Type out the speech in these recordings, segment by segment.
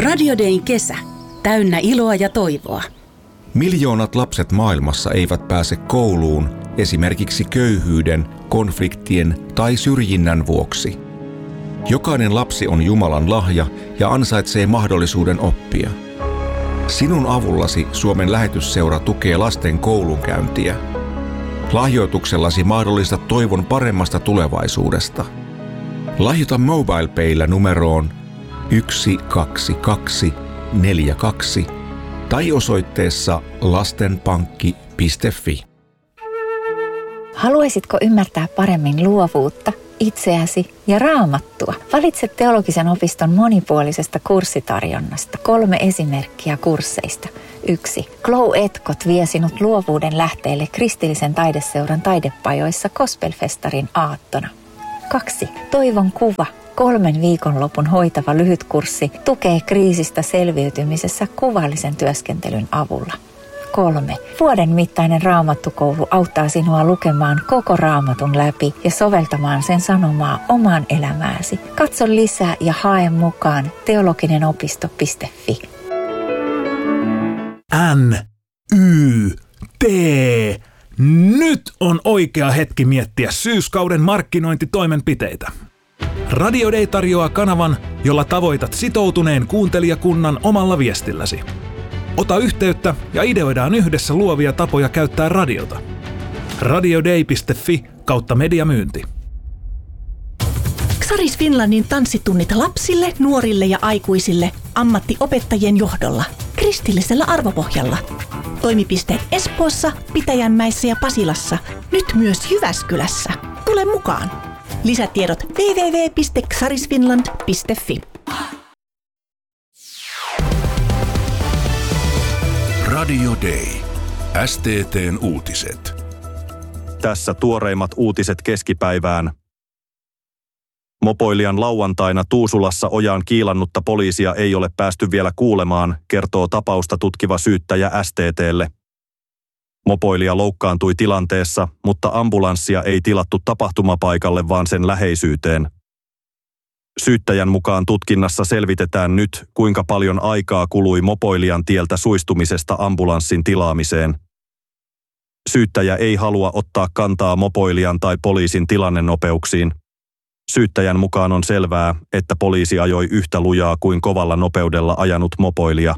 Radio Dayn kesä. Täynnä iloa ja toivoa. Miljoonat lapset maailmassa eivät pääse kouluun esimerkiksi köyhyyden, konfliktien tai syrjinnän vuoksi. Jokainen lapsi on Jumalan lahja ja ansaitsee mahdollisuuden oppia. Sinun avullasi Suomen lähetysseura tukee lasten koulunkäyntiä. Lahjoituksellasi mahdollistat toivon paremmasta tulevaisuudesta. Lahjoita MobilePaylla numeroon 12242 tai osoitteessa lastenpankki.fi. Haluaisitko ymmärtää paremmin luovuutta, itseäsi ja Raamattua? Valitse Teologisen opiston monipuolisesta kurssitarjonnasta 3 esimerkkiä kursseista. 1. Glow Etkot vie sinut luovuuden lähteelle kristillisen taideseuran taidepajoissa Gospelfestarin aattona. 2. Toivon kuva. 3 viikonlopun hoitava lyhytkurssi tukee kriisistä selviytymisessä kuvallisen työskentelyn avulla. 3. Vuoden mittainen raamattukoulu auttaa sinua lukemaan koko raamatun läpi ja soveltamaan sen sanomaa omaan elämääsi. Katso lisää ja hae mukaan teologinenopisto.fi. NYT. Nyt on oikea hetki miettiä syyskauden markkinointitoimenpiteitä. Radio Day tarjoaa kanavan, jolla tavoitat sitoutuneen kuuntelijakunnan omalla viestilläsi. Ota yhteyttä ja ideoidaan yhdessä luovia tapoja käyttää radiota. radioday.fi/mediamyynti. Xaris Finlandin tanssitunnit lapsille, nuorille ja aikuisille ammattiopettajien johdolla, kristillisellä arvopohjalla. Toimipisteet Espoossa, Pitäjänmäessä ja Pasilassa, nyt myös Jyväskylässä. Tule mukaan! Lisätiedot www.xarisfinland.fi. Radio Day. STT:n uutiset. Tässä tuoreimmat uutiset keskipäivään. Mopoilijan lauantaina Tuusulassa ojaan kiilannutta poliisia ei ole päästy vielä kuulemaan, kertoo tapausta tutkiva syyttäjä STT:lle. Mopoilija loukkaantui tilanteessa, mutta ambulanssia ei tilattu tapahtumapaikalle, vaan sen läheisyyteen. Syyttäjän mukaan tutkinnassa selvitetään nyt, kuinka paljon aikaa kului mopoilijan tieltä suistumisesta ambulanssin tilaamiseen. Syyttäjä ei halua ottaa kantaa mopoilijan tai poliisin tilannenopeuksiin. Syyttäjän mukaan on selvää, että poliisi ajoi yhtä lujaa kuin kovalla nopeudella ajanut mopoilija.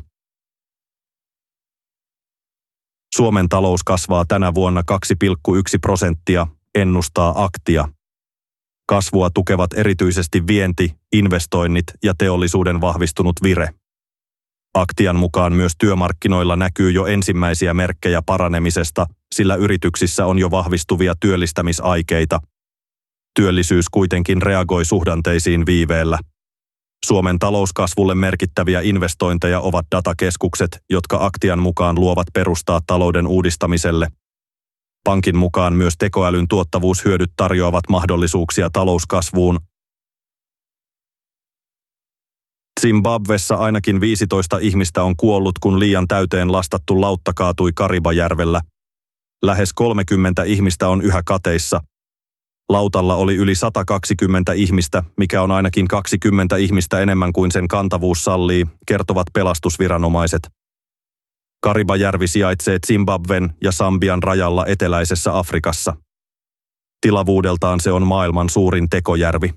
Suomen talous kasvaa tänä vuonna 2,1%, ennustaa Aktia. Kasvua tukevat erityisesti vienti, investoinnit ja teollisuuden vahvistunut vire. Aktian mukaan myös työmarkkinoilla näkyy jo ensimmäisiä merkkejä paranemisesta, sillä yrityksissä on jo vahvistuvia työllistämisaikeita. Työllisyys kuitenkin reagoi suhdanteisiin viiveellä. Suomen talouskasvulle merkittäviä investointeja ovat datakeskukset, jotka Aktian mukaan luovat perustaa talouden uudistamiselle. Pankin mukaan myös tekoälyn tuottavuushyödyt tarjoavat mahdollisuuksia talouskasvuun. Zimbabwessa ainakin 15 ihmistä on kuollut, kun liian täyteen lastattu lautta kaatui Karibajärvellä. Lähes 30 ihmistä on yhä kateissa. Lautalla oli yli 120 ihmistä, mikä on ainakin 20 ihmistä enemmän kuin sen kantavuus sallii, kertovat pelastusviranomaiset. Karibajärvi sijaitsee Zimbabwen ja Sambian rajalla eteläisessä Afrikassa. Tilavuudeltaan se on maailman suurin tekojärvi.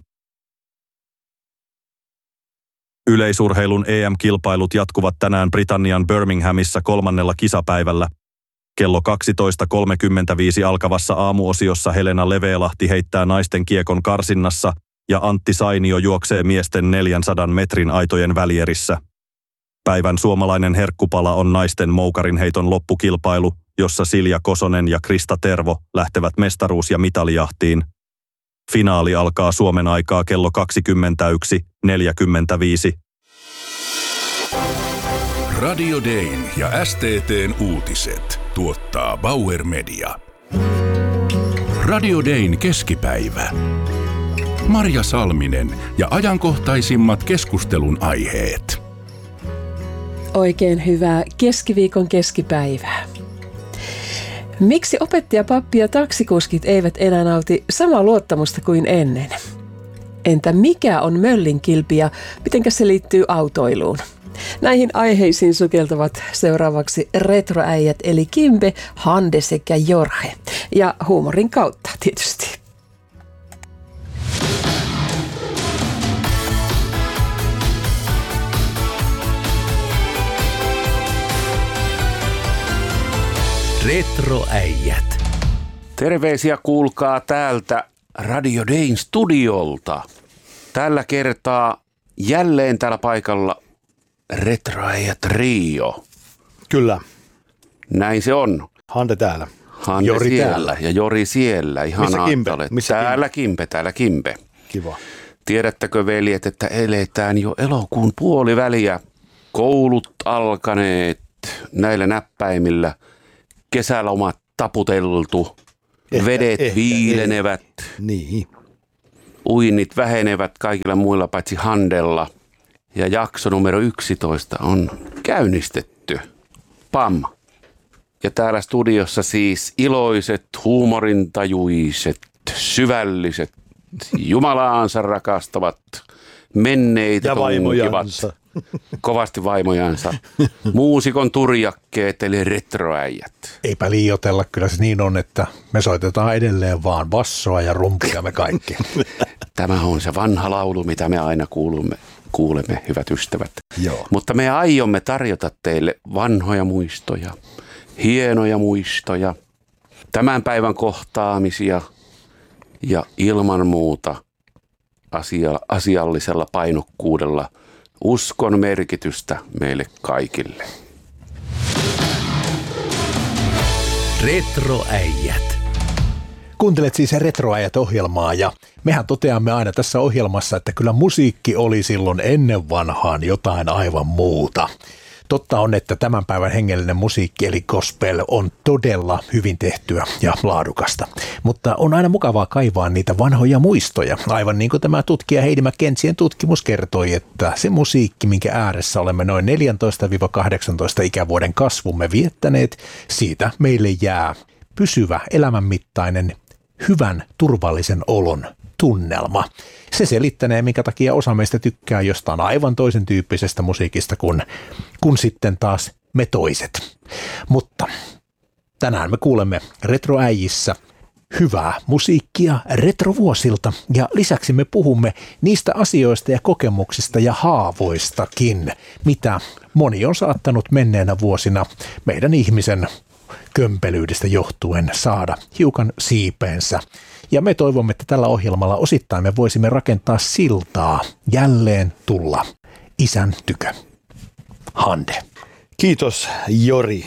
Yleisurheilun EM-kilpailut jatkuvat tänään Britannian Birminghamissa 3. kisapäivällä. Kello 12.35 alkavassa aamuosiossa Helena Leveelahti heittää naisten kiekon karsinnassa ja Antti Sainio juoksee miesten 400 metrin aitojen välierissä. Päivän suomalainen herkkupala on naisten moukarinheiton loppukilpailu, jossa Silja Kosonen ja Krista Tervo lähtevät mestaruus- ja mitalijahtiin. Finaali alkaa Suomen aikaa kello 21.45. Radio Dayn ja STT:n uutiset tuottaa Bauer Media. Radio Dayn keskipäivä. Marja Salminen ja ajankohtaisimmat keskustelun aiheet. Oikein hyvää keskiviikon keskipäivää. Miksi opettaja, pappi ja taksikuskit eivät enää nauti samaa luottamusta kuin ennen? Entä mikä on möllinkilpi ja mitenkä se liittyy autoiluun? Näihin aiheisiin sukeltavat seuraavaksi retroäijät eli Kimbe, Hande sekä Jorge. Ja huumorin kautta tietysti. Retroäijät. Terveisiä kuulkaa täältä Radio Dayn studiolta. Tällä kertaa jälleen täällä paikalla Retroäijät Trio. Kyllä. Näin se on. Hande täällä. Hande Jori siellä täällä. ja Jori siellä. Ihanaa, Kimbe? että olet. Missä Täällä Kimbe. Kiva. Tiedättekö veljet, että eletään jo elokuun puoliväliä. Koulut alkaneet näillä näppäimillä. Kesälomat taputeltu. Vedet viilenevät. Niin. Uinnit vähenevät kaikilla muilla paitsi Handella. Ja jakso numero 11 on käynnistetty. Pam. Ja täällä studiossa siis iloiset, huumorintajuiset, syvälliset, Jumalaansa rakastavat, menneitä ja tunkivat, kovasti vaimojansa, muusikon turjakkeet eli retroäijät. Eipä liioitella, kyllä se niin on, että me soitetaan edelleen vaan bassoa ja rumpia me kaikki. Tämä on se vanha laulu, mitä me aina kuulemme, hyvät ystävät. Joo. Mutta me aiomme tarjota teille vanhoja muistoja, hienoja muistoja, tämän päivän kohtaamisia ja ilman muuta asiallisella painokkuudella uskon merkitystä meille kaikille. Retroäijät. Kuuntelet siis Retroäijät-ohjelmaa ja mehän toteamme aina tässä ohjelmassa, että kyllä musiikki oli silloin ennen vanhaan jotain aivan muuta. Totta on, että tämän päivän hengellinen musiikki eli gospel on todella hyvin tehtyä ja laadukasta. Mutta on aina mukavaa kaivaa niitä vanhoja muistoja. Aivan niin kuin tämä tutkija Heidi McKenzien tutkimus kertoi, että se musiikki, minkä ääressä olemme noin 14-18 ikävuoden kasvumme viettäneet, siitä meille jää pysyvä elämänmittainen hyvän turvallisen olon tunnelma. Se selittänee, minkä takia osa meistä tykkää jostain aivan toisen tyyppisestä musiikista kuin sitten taas me toiset. Mutta tänään me kuulemme Retroäijissä hyvää musiikkia retrovuosilta ja lisäksi me puhumme niistä asioista ja kokemuksista ja haavoistakin, mitä moni on saattanut menneenä vuosina meidän ihmisen kömpelyydestä johtuen saada hiukan siipeensä. Ja me toivomme, että tällä ohjelmalla osittain me voisimme rakentaa siltaa jälleen tulla isän tykö. Hande. Kiitos Jori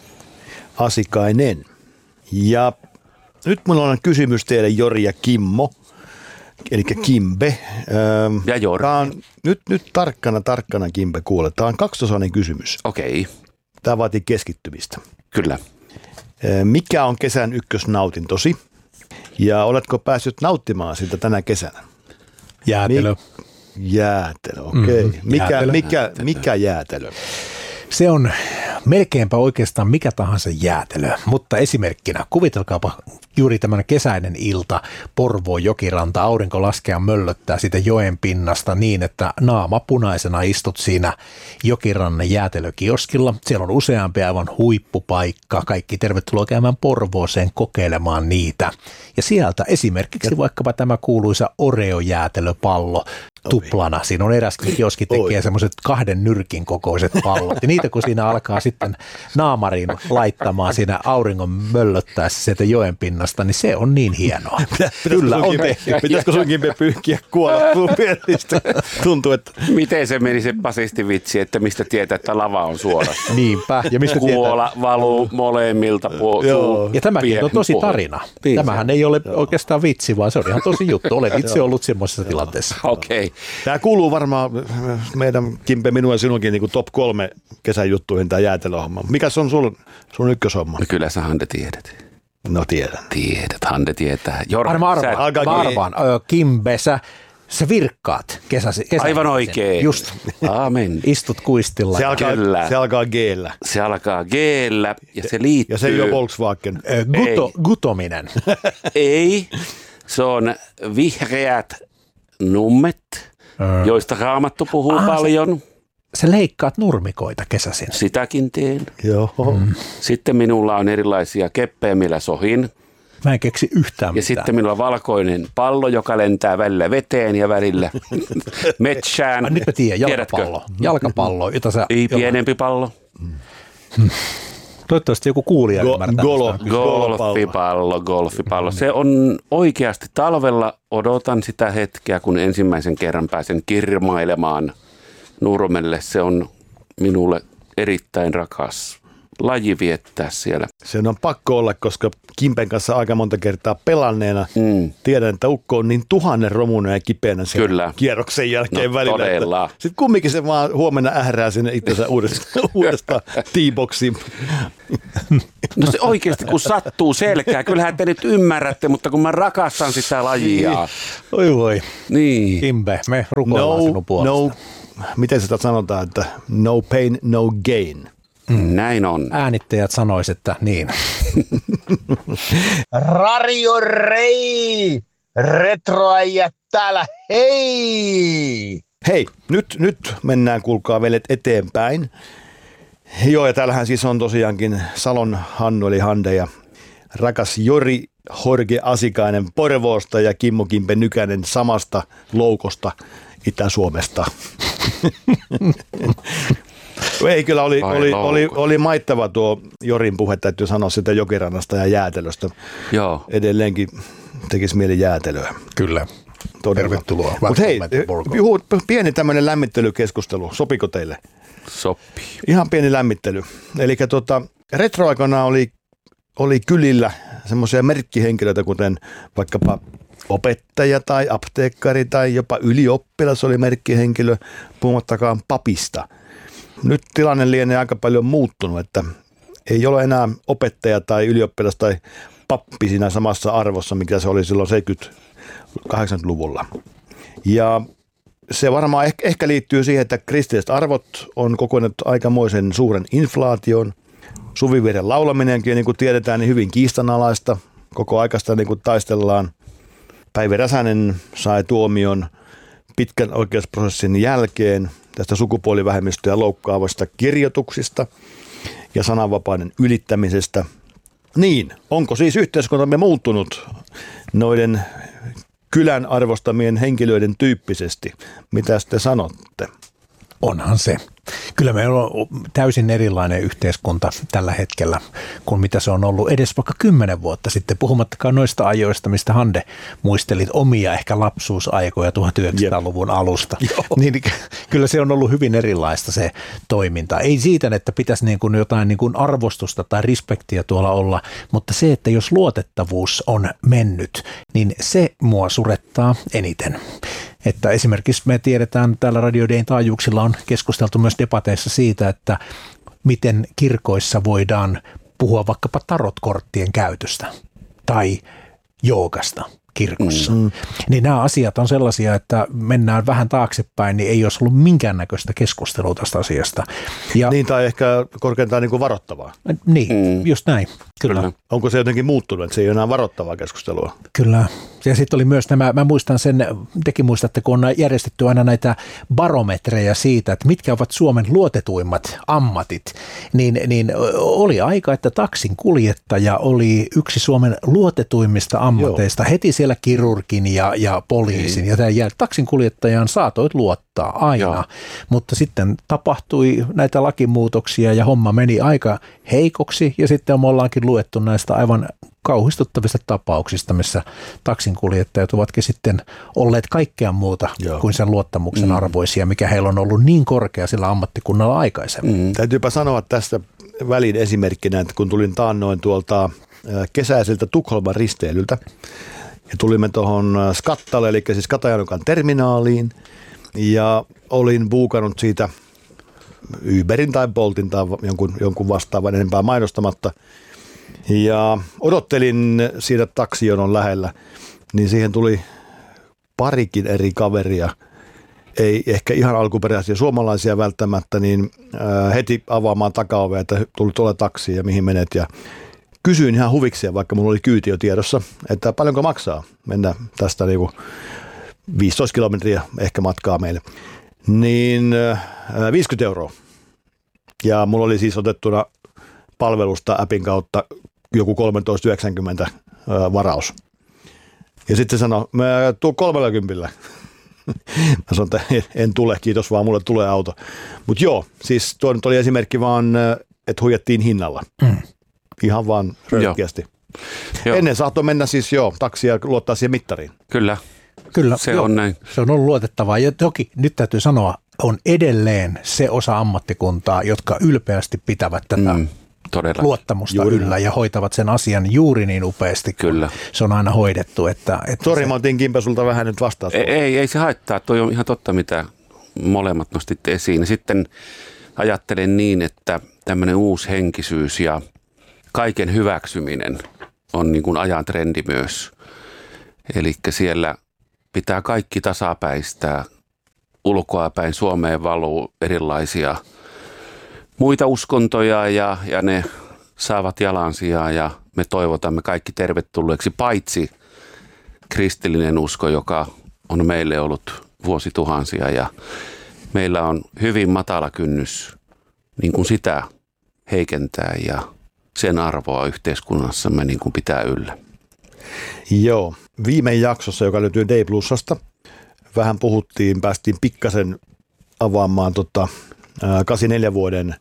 Asikainen. Ja nyt minulla on kysymys teille Jori ja Kimmo, eli Kimbe. Ja Jori. Nyt tarkkana Kimbe kuule. Tämä on kaksiosainen kysymys. Okei. Tämä vaatii keskittymistä. Kyllä. Mikä on kesän ykkösnautintosi? Ja oletko päässyt nauttimaan siltä tänä kesänä? Jäätelö. Jäätelö, okei. Mikä jäätelö? Se on melkeinpä oikeastaan mikä tahansa jäätelö, mutta esimerkkinä kuvitelkaapa juuri tämän kesäinen ilta, Porvoon jokiranta, aurinko laskee ja möllöttää siitä joen pinnasta niin, että naama punaisena istut siinä jokirannan jäätelökioskilla. Siellä on useampi aivan huippupaikka, kaikki tervetuloa käymään Porvooseen kokeilemaan niitä. Ja sieltä esimerkiksi vaikkapa tämä kuuluisa Oreo-jäätelöpallo tuplana. Siinä on eräskin kioski tekee semmoiset 2 nyrkin kokoiset pallot. Ja niitä kun siinä alkaa sitten naamariin laittamaan siinä auringon möllöttäessä sieltä joen pinnasta, niin se on niin hienoa. Kyllä on tehty. Pitäisikö sunkin pyyhkiä kuolla mielistä? Tuntuu, että... Miten se meni se basistivitsi, että mistä tietää, että lava on suorassa? Niinpä. Ja mistä kuola valuu molemmilta puolilta. Ja tämäkin on tosi tarina. Tämähän ei ole oikeastaan vitsi, vaan se on ihan tosi juttu. Olen itse ollut semmoisessa tilanteessa. Okei. Tämä kuuluu varmaan meidän Kimpe, minun ja sinunkin niin kuin top 3 kesäjuttuihin tämä jäätelöhomma. Mikä se on sun ykköshomma? No kyllä sä Hande tiedät. No tiedän. Tiedät, Hande tietää. Arvaan. Kimbe, sä virkkaat kesäsi. Aivan oikein. Just. Aamen. Istut kuistilla. Se alkaa G-llä. Se alkaa G-llä ja se liittyy. Ja se ei ole Volkswagen. Gutominen. Ei. Se on vihreät nummet, joista Raamattu puhuu paljon. sä leikkaat nurmikoita kesäisin. Sitäkin teen. Joo. Sitten minulla on erilaisia keppejä, millä sohin. Mä en keksi yhtään Ja mitään. sitten minulla on valkoinen pallo, joka lentää välillä veteen ja välillä metsään. Nyt mä tiedän, jalkapallo, jota sä... Ei pienempi pallo. Toivottavasti joku kuulija ymmärtää. Golfipallo. Se on oikeasti talvella, odotan sitä hetkeä, kun ensimmäisen kerran pääsen kirmailemaan Nurmelle. Se on minulle erittäin rakas laji viettää siellä. Se on pakko olla, koska Kimpen kanssa aika monta kertaa pelanneena tiedän, että ukko on niin 1000 romuna ja kipeänä sen kierroksen jälkeen välillä. Todella. Sitten kumminkin se vaan huomenna ährää sinne itsensä uudestaan T-boxiin. No se oikeasti, kun sattuu selkää. Kyllähän te nyt ymmärrätte, mutta kun mä rakastan sitä lajia. Oi voi. Niin. Kimpe, me rukoillaan sinun puolesta. Miten sitä sanotaan, että no pain, no gain. Näin on. Äänittäjät sanois, että niin. Radio Rei! Retroäijät täällä, hei! Hei, nyt mennään kuulkaa veljet eteenpäin. Joo, ja täällähän siis on tosiaankin Salon Hannu eli Hande ja rakas Jori Jorge Asikainen Porvoosta ja Kimmo Kimpe Nykänen samasta loukosta Itä-Suomesta. Ei kyllä, oli maittava tuo Jorin puhe, täytyy sanoa sitä Jokirannasta ja jäätelöstä. Joo. Edelleenkin tekisi mieli jäätelöä. Kyllä. Tervetuloa. Mutta hei, pieni tämmöinen lämmittelykeskustelu. Sopiko teille? Sopii. Ihan pieni lämmittely. Eli retroaikana oli kylillä semmoisia merkkihenkilöitä, kuten vaikkapa opettaja tai apteekkari tai jopa ylioppilas oli merkkihenkilö, puhumattakaan papista. Nyt tilanne lienee aika paljon muuttunut, että ei ole enää opettaja tai ylioppilas tai pappi siinä samassa arvossa, mikä se oli silloin 70-80-luvulla. Ja se varmaan ehkä liittyy siihen, että kristilliset arvot on kokonut aikamoisen suuren inflaation. Suvivirren laulaminenkin, niin kuin tiedetään, niin hyvin kiistanalaista. Koko aikasta niin kuin taistellaan. Päivi Räsänen sai tuomion pitkän oikeusprosessin jälkeen tästä sukupuolivähemmistöä loukkaavasta kirjoituksista ja sananvapauden ylittämisestä. Niin, onko siis yhteiskuntamme muuttunut noiden kylän arvostamien henkilöiden tyyppisesti? Mitä te sanotte? Onhan se. Kyllä meillä on täysin erilainen yhteiskunta tällä hetkellä kuin mitä se on ollut edes vaikka 10 vuotta sitten, puhumattakaan noista ajoista, mistä Hande muistelit omia ehkä lapsuusaikoja 1900-luvun alusta. Niin, kyllä se on ollut hyvin erilaista se toiminta. Ei siitä, että pitäisi niin kuin jotain niin kuin arvostusta tai respektiä tuolla olla, mutta se, että jos luotettavuus on mennyt, niin se mua surettaa eniten. Että esimerkiksi me tiedetään, täällä Radio Dayn taajuuksilla on keskusteltu myös debateissa siitä, että miten kirkoissa voidaan puhua vaikkapa tarotkorttien käytöstä tai joogasta kirkossa. Niin nämä asiat on sellaisia, että mennään vähän taaksepäin, niin ei olisi ollut minkäännäköistä keskustelua tästä asiasta. Ja niin, tai ehkä korkeintaan niin kuin varoittavaa. Niin, just näin. Kyllä. Onko se jotenkin muuttunut, että se ei ole enää varoittavaa keskustelua? Kyllä. Ja sitten oli myös nämä, mä muistan sen, tekin muistatte, kun on järjestetty aina näitä barometreja siitä, että mitkä ovat Suomen luotetuimmat ammatit, niin oli aika, että taksin kuljettaja oli yksi Suomen luotetuimmista ammateista. Joo. Heti siellä kirurgin ja poliisin ja tämän taksin kuljettajaan saatoit luottaa aina, joo. Mutta sitten tapahtui näitä lakimuutoksia ja homma meni aika heikoksi ja sitten me ollaankin luettu näistä aivan kauhistuttavista tapauksista, missä taksinkuljettajat ovatkin sitten olleet kaikkea muuta kuin sen luottamuksen arvoisia, mikä heillä on ollut niin korkea sillä ammattikunnalla aikaisemmin. Täytyypä sanoa tästä välin esimerkkinä, että kun tulin taannoin tuolta kesäiseltä Tukholman risteilyltä ja tulimme tuohon Skattalle, eli siis Katajanukan terminaaliin ja olin buukannut siitä Uberin tai Boltin tai jonkun vastaavan enempää mainostamatta. Ja odottelin siinä taksijonon lähellä, niin siihen tuli parikin eri kaveria, ei ehkä ihan alkuperäisiä suomalaisia välttämättä, niin heti avaamaan takaovea, että tule taksiin ja mihin menet. Ja kysyin ihan huvikseen, vaikka mulla oli kyyti jo tiedossa, että paljonko maksaa mennä tästä niinku 15 kilometriä ehkä matkaa meille. Niin 50 €. Ja mulla oli siis otettuna palvelusta appin kautta joku 13,90 varaus. Ja sitten se sanoi, mä tuun 30. Mä sanoin, että en tule, kiitos vaan, mulle tulee auto. Mutta joo, siis tuo nyt oli esimerkki vaan, että huijattiin hinnalla. Ihan vaan röyhkeästi. Ennen saattoi mennä siis taksia luottaa siihen mittariin. Kyllä. Se on näin. Se on ollut luotettavaa. Ja toki nyt täytyy sanoa, on edelleen se osa ammattikuntaa, jotka ylpeästi pitävät tätä luottamusta yllä ja hoitavat sen asian juuri niin upeasti, kun se on aina hoidettu. Sori, mä otin Kimpe sulta vähän nyt vastaus. Ei se haittaa. Toi on ihan totta, mitä molemmat nostitte esiin. Sitten ajattelen niin, että tämmöinen uusi henkisyys ja kaiken hyväksyminen on niin kuin ajan trendi myös. Eli siellä pitää kaikki tasapäistää. Ulkoapäin Suomeen valuu erilaisia muita uskontoja ja ne saavat jalansijaa ja me toivotamme kaikki tervetulleeksi, paitsi kristillinen usko, joka on meille ollut vuosituhansia ja meillä on hyvin matala kynnys niin kuin sitä heikentää ja sen arvoa yhteiskunnassamme niin kuin pitää yllä. Joo, viime jaksossa, joka löytyy D Plusasta, vähän päästiin pikkasen avaamaan 84 vuoden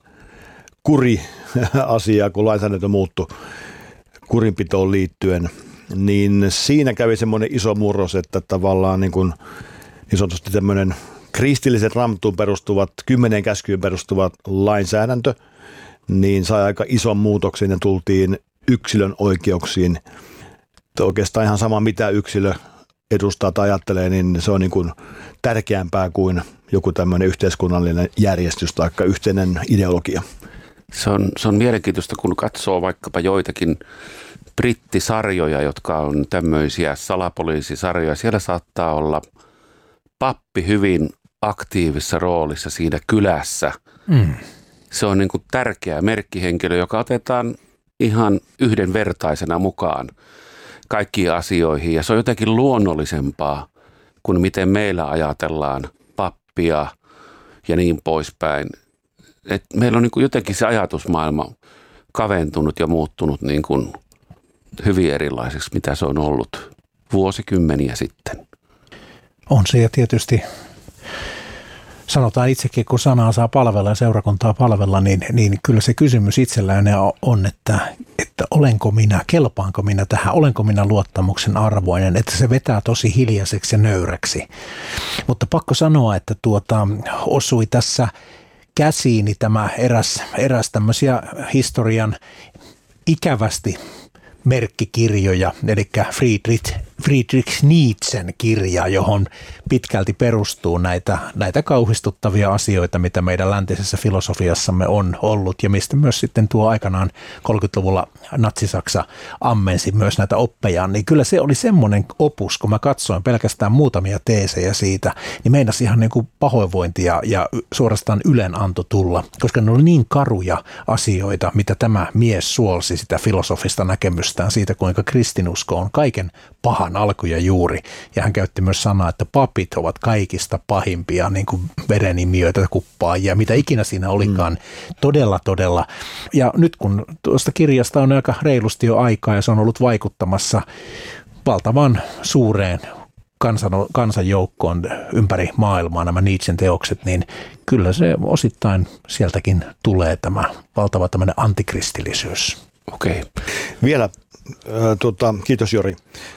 kuri-asiaa, kun lainsäädäntö muuttui kurinpitoon liittyen, niin siinä kävi semmoinen iso murros, että tavallaan niin kuin niin sanotusti tämmöinen kristilliset raamatuun perustuvat, 10 käskyyn perustuvat lainsäädäntö, niin sai aika ison muutoksen ja tultiin yksilön oikeuksiin. Oikeastaan ihan sama, mitä yksilö edustaa tai ajattelee, niin se on niin kuin tärkeämpää kuin joku tämmöinen yhteiskunnallinen järjestys tai yhteinen ideologia. Se on mielenkiintoista, kun katsoo vaikkapa joitakin brittisarjoja, jotka on tämmöisiä salapoliisisarjoja. Siellä saattaa olla pappi hyvin aktiivisessa roolissa siinä kylässä. Se on niin kuin tärkeä merkkihenkilö, joka otetaan ihan yhdenvertaisena mukaan kaikkiin asioihin. Ja se on jotenkin luonnollisempaa kuin miten meillä ajatellaan pappia ja niin poispäin. Et meillä on niin kuin jotenkin se ajatusmaailma kaventunut ja muuttunut niin kuin hyvin erilaiseksi, mitä se on ollut vuosikymmeniä sitten. On se, ja tietysti sanotaan itsekin, kun sanaa saa palvella ja seurakuntaa palvella, niin kyllä se kysymys itsellään on, että olenko minä, kelpaanko minä tähän, olenko minä luottamuksen arvoinen, että se vetää tosi hiljaiseksi ja nöyräksi. Mutta pakko sanoa, että osui tässä käsiini tämä eräs tämmöisiä historian ikävästi merkkikirjoja, eli Friedrich Nietzschen kirja, johon pitkälti perustuu näitä kauhistuttavia asioita, mitä meidän läntisessä filosofiassamme on ollut, ja mistä myös sitten tuo aikanaan 30-luvulla Natsi-Saksa ammensi myös näitä oppejaan, niin kyllä se oli semmoinen opus, kun mä katsoin pelkästään muutamia teesejä siitä, niin meinasi ihan niin kuin pahoinvointia ja suorastaan ylenanto tulla, koska ne oli niin karuja asioita, mitä tämä mies suolsi sitä filosofista näkemystään siitä, kuinka kristinusko on kaiken pahan alku ja juuri. Ja hän käytti myös sanaa, että papit ovat kaikista pahimpia niin kuin verenimiöitä, kuppaajia, mitä ikinä siinä olikaan. Todella. Ja nyt kun tuosta kirjasta on aika reilusti jo aikaa ja se on ollut vaikuttamassa valtavan suureen kansanjoukkoon ympäri maailmaa nämä Nietzschen teokset, niin kyllä se osittain sieltäkin tulee tämä valtava tämmöinen antikristillisyys. Okei. Vielä, kiitos Jori.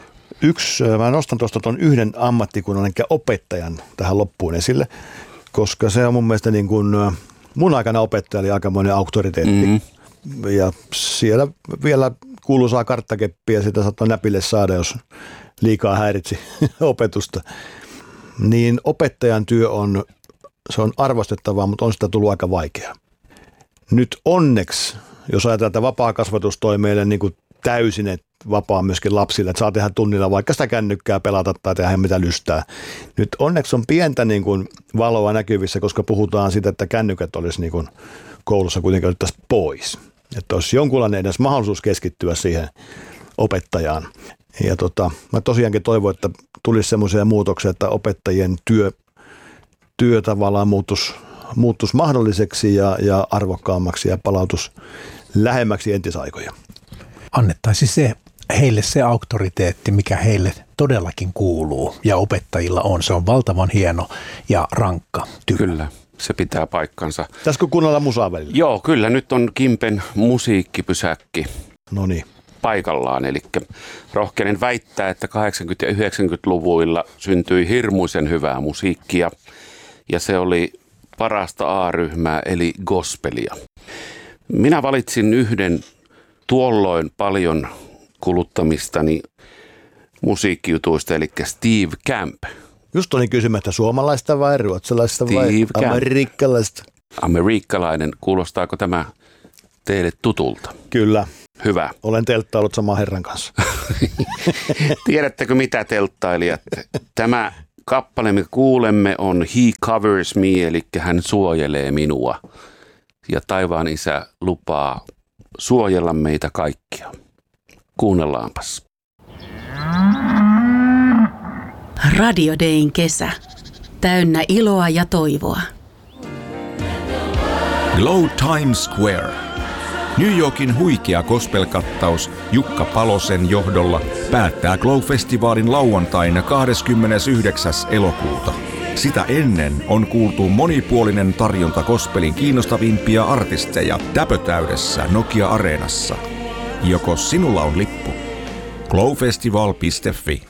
Mä nostan tuosta tuon yhden ammattikunnan, eli opettajan tähän loppuun esille, koska se on mun mielestä niin kuin, mun aikana opettaja oli aikamoinen auktoriteetti. Ja siellä vielä kuuluisaa karttakeppiä, sitä saattoi näpille saada, jos liikaa häiritsi opetusta. Niin opettajan työ on arvostettavaa, mutta on sitä tullut aika vaikeaa. Nyt onneksi, jos ajatellaan, että vapaa kasvatus toi meille niin kuin täysin vapaa myöskin lapsille, että saa tehdä tunnilla vaikka sitä kännykkää pelata tai tehdä mitä lystää. Nyt onneksi on pientä niin kuin valoa näkyvissä, koska puhutaan siitä, että kännykät olisi niin kuin koulussa kuitenkin otettaisiin pois. Että olisi jonkunlainen edes mahdollisuus keskittyä siihen opettajaan. Ja mä tosiaankin toivon, että tulisi semmoisia muutoksia, että opettajien työ tavallaan muuttuisi muuttuisi mahdolliseksi ja arvokkaammaksi ja palautus lähemmäksi entisaikoja. Annettaisiin heille se auktoriteetti, mikä heille todellakin kuuluu ja opettajilla on. Se on valtavan hieno ja rankka työ. Kyllä, se pitää paikkansa. Pitäisikö kuunnella musaa välillä? Joo, kyllä. Nyt on Kimpen musiikkipysäkki paikallaan. Eli rohkenen väittää, että 80- ja 90-luvuilla syntyi hirmuisen hyvää musiikkia. Ja se oli parasta A-ryhmää, eli gospelia. Minä valitsin yhden tuolloin paljon kuluttamistani musiikkijutuista, eli Steve Camp. Just olin kysymättä, suomalaista vai ruotsalaista vai amerikkalaista? Amerikkalainen. Kuulostaako tämä teille tutulta? Kyllä. Hyvä. Olen telttaillut saman herran kanssa. Tiedättekö mitä, telttailijat? Tämä kappale, mikä kuulemme, on He Covers Me, eli hän suojelee minua. Ja taivaan isä lupaa suojella meitä kaikkia. Kuunnellaanpas. Radio Dayn kesä. Täynnä iloa ja toivoa. Glow Times Square. New Yorkin huikea gospel-kattaus Jukka Palosen johdolla päättää Glow-festivaalin lauantaina 29. elokuuta. Sitä ennen on kuultu monipuolinen tarjonta gospelin kiinnostavimpia artisteja täpötäydessä Nokia-areenassa. Joko sinulla on lippu? glowfestival.fi.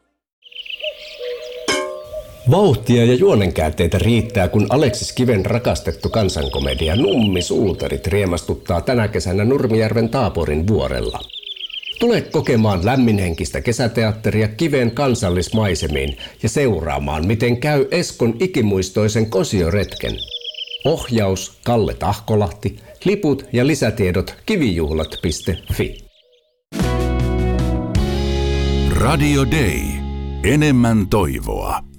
Vauhtia ja juonenkäänteitä riittää, kun Aleksis Kiven rakastettu kansankomedia Nummi-suutarit riemastuttaa tänä kesänä Nurmijärven Taaporin vuorella. Tule kokemaan lämminhenkistä kesäteatteria Kiven kansallismaisemiin ja seuraamaan, miten käy Eskon ikimuistoisen kosioretken. Ohjaus Kalle Tahkolahti, liput ja lisätiedot kivijuhlat.fi. Radio Day. Enemmän toivoa.